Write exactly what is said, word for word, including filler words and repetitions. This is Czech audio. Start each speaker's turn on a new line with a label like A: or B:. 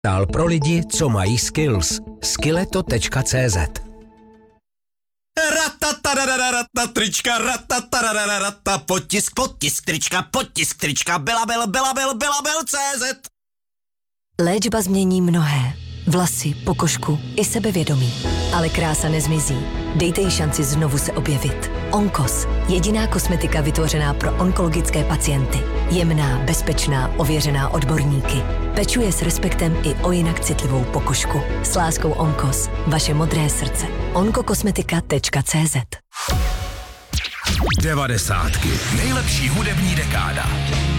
A: Dál pro lidi, co mají skills. skilleto tečka cé zet.
B: Ratatarararata, trička, ratatarararata, potisk, potisk, trička, potisk, trička, Belabil, Belabil, Belabil, cé zet.
C: Léčba změní mnohé. Vlasy, pokožku i sebevědomí. Ale krása nezmizí. Dejte jí šanci znovu se objevit. Onkos. Jediná kosmetika vytvořená pro onkologické pacienty. Jemná, bezpečná, ověřená odborníky. Pečuje s respektem i o jinak citlivou pokožku. S láskou Onkos. Vaše modré srdce. onkokosmetika tečka cé zet.
D: Devadesátky. Nejlepší hudební dekáda.